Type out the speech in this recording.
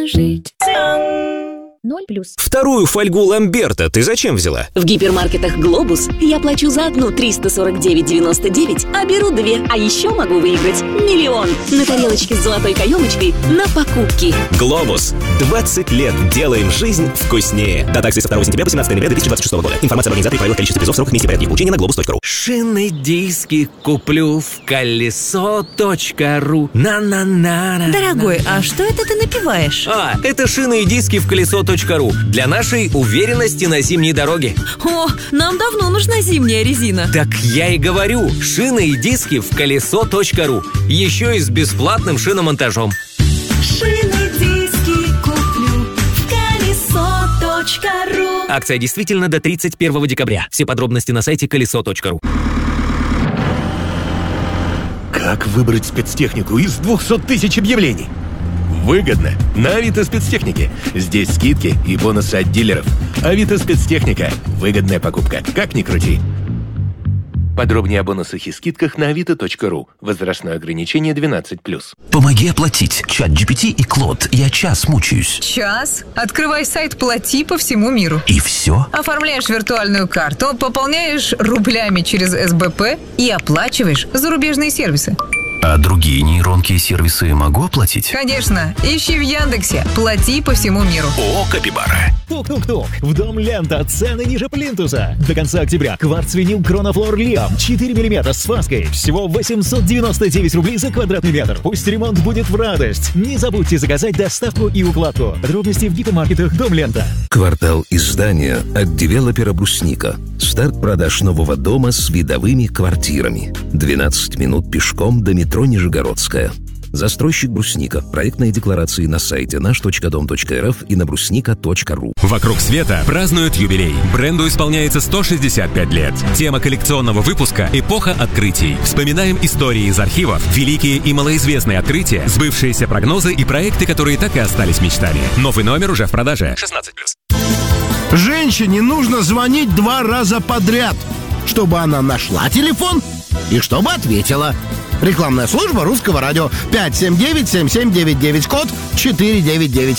Жить. 0+. Вторую фольгу Ламберта ты зачем взяла? В гипермаркетах «Глобус» я плачу за одну 349,99, а беру две. А еще могу выиграть 1 000 000 на тарелочке с золотой каемочкой на покупки. Глобус. 20 лет делаем жизнь вкуснее. Дата акции со 2 сентября по 17 ноября 2026 года. Информация об организаторе, правилах, количестве призов, сроках, месте порядке их получения на globus.ru. Шины диски куплю в колесо.ру. На-на-на. Дорогой, а что это ты напиваешь? Это шины и диски в колесо.ру. Для нашей уверенности на зимней дороге. О, нам давно нужна зимняя резина. Так я и говорю, шины и диски в колесо.ру. Еще и с бесплатным шиномонтажом. Шины, диски куплю в колесо.ру. Акция действительно до 31 декабря. Все подробности на сайте колесо.ру. Как выбрать спецтехнику из 200 тысяч объявлений? Выгодно. На Авито спецтехники. Здесь скидки и бонусы от дилеров. Авито спецтехника. Выгодная покупка. Как ни крути. Подробнее о бонусах и скидках на avito.ru. Возрастное ограничение 12+. Помоги оплатить. ChatGPT и Клод. Я час мучаюсь. Час? Открывай сайт «Плати» по всему миру. И все? Оформляешь виртуальную карту, пополняешь рублями через СБП и оплачиваешь зарубежные сервисы. А другие нейронки и сервисы могу оплатить? Конечно. Ищи в Яндексе «Плати по всему миру». О, Капибара. Тук-тук-тук. В дом Лента. Цены ниже плинтуса. До конца октября. Кварц-винил Кронофлор Лиам. 4 мм с фаской. Всего 899 рублей за квадратный метр. Пусть ремонт будет в радость. Не забудьте заказать доставку и укладку. Подробности в гипермаркетах Дом Лента. Квартал издания от девелопера «Брусника». Старт продаж нового дома с видовыми квартирами. 12 минут пешком до метро Нижегородская. Застройщик «Брусника». Проектные декларации на сайте наш.дом.рф и на брусника.ру. Вокруг света празднуют юбилей. Бренду исполняется 165 лет. Тема коллекционного выпуска – эпоха открытий. Вспоминаем истории из архивов, великие и малоизвестные открытия, сбывшиеся прогнозы и проекты, которые так и остались мечтами. Новый номер уже в продаже. 16+. Женщине нужно звонить 2 раза подряд, чтобы она нашла телефон и чтобы ответила. Рекламная служба Русского радио. 579-7799, код 499.